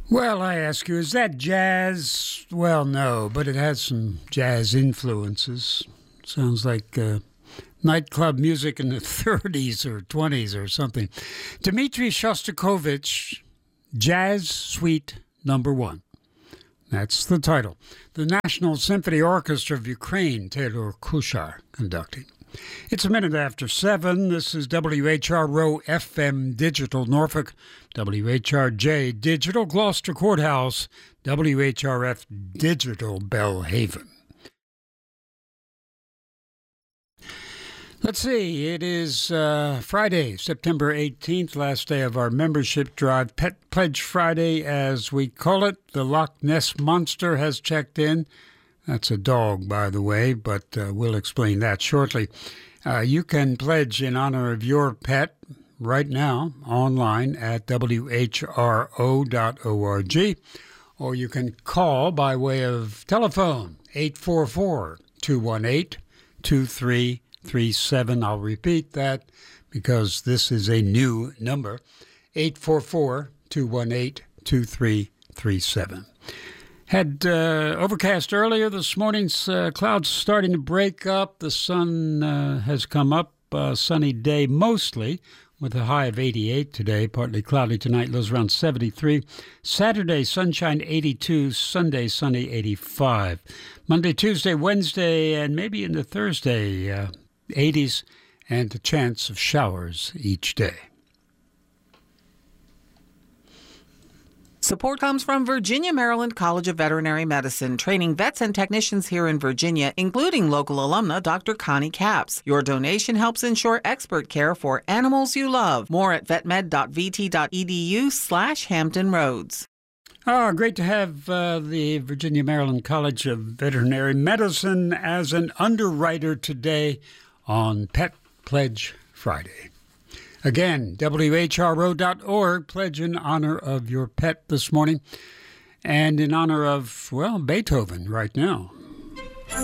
Well, I ask you, is that jazz? Well, no, but it has some jazz influences. Sounds like nightclub music in the 30s or 20s or something. Dmitri Shostakovich, Jazz Suite Number 1. That's the title. The National Symphony Orchestra of Ukraine, Taylor Kushar conducting. It's a minute after 7. This is WHRO FM Digital Norfolk, WHRJ Digital Gloucester Courthouse, WHRF Digital Belhaven. Let's see, it is Friday, September 18th, last day of our membership drive, Pet Pledge Friday as we call it. The Loch Ness Monster has checked in. That's a dog, by the way, but we'll explain that shortly. You can pledge in honor of your pet right now online at whro.org, or you can call by way of telephone, 844-218-2337. I'll repeat that because this is a new number, 844-218-2337. Had overcast earlier this morning, clouds starting to break up. The sun has come up, sunny day mostly, with a high of 88 today. Partly cloudy tonight, lows around 73. Saturday, sunshine 82. Sunday, sunny 85. Monday, Tuesday, Wednesday, and maybe into Thursday, 80s, and a chance of showers each day. Support comes from Virginia Maryland College of Veterinary Medicine, training vets and technicians here in Virginia, including local alumna Dr. Connie Capps. Your donation helps ensure expert care for animals you love. More at vetmed.vt.edu/Hampton Roads. Great to have the Virginia Maryland College of Veterinary Medicine as an underwriter today on Pet Pledge Friday. Again, WHRO.org, pledge in honor of your pet this morning, and in honor of, well, Beethoven right now.